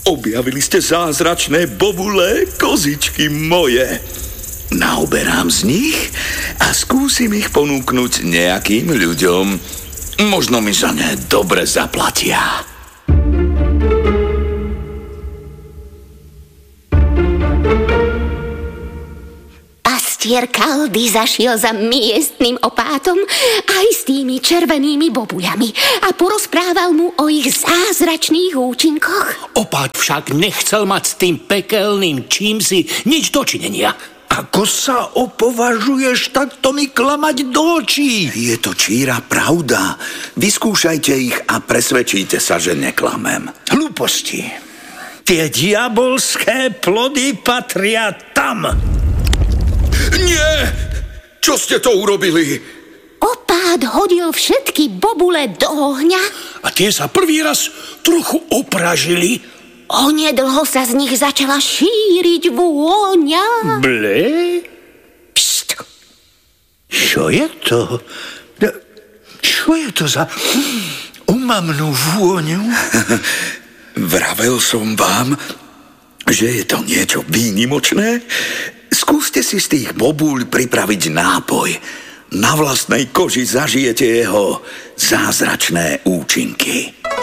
Objavili ste zázračné bobule, kozičky moje. Naoberám z nich a skúsim ich ponúknuť nejakým ľuďom. Možno mi za ne dobre zaplatia. Pastier Kaldy zašiel za miestnym opátom aj s tými červenými bobuľami a porozprával mu o ich zázračných účinkoch. Opát však nechcel mať s tým pekelným čímsi nič dočinenia. Ako sa opovažuješ takto mi klamať do očí? Je to číra pravda. Vyskúšajte ich a presvedčíte sa, že neklamem. Hlúposti. Tie diabolské plody patria tam. Nie! Čo ste to urobili? Opát hodil všetky bobule do ohňa A tie sa prvý raz trochu opražili. Onedlho sa z nich začala šíriť vôňa. Ble? Pšt! Čo je to? Čo je to za umamnú vôňu? Vravel som vám, že je to niečo výnimočné. Skúste si z tých bobúľ pripraviť nápoj. Na vlastnej koži zažijete jeho zázračné účinky.